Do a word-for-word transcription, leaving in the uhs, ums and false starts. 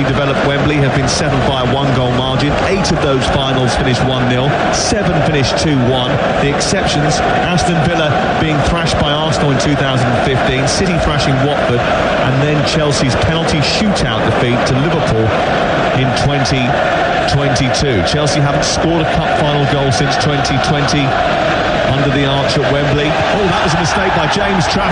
newly developed Wembley have been settled by a one-goal margin. Eight of those finals finished one nil, seven finished two one. The exceptions, Aston Villa being thrashed by Arsenal in two thousand fifteen, City thrashing Watford, and then Chelsea's penalty shootout defeat to Liverpool in twenty twenty-two. Chelsea haven't scored a cup final goal since twenty twenty under the arch at Wembley. Oh, that was a mistake by James Trafford.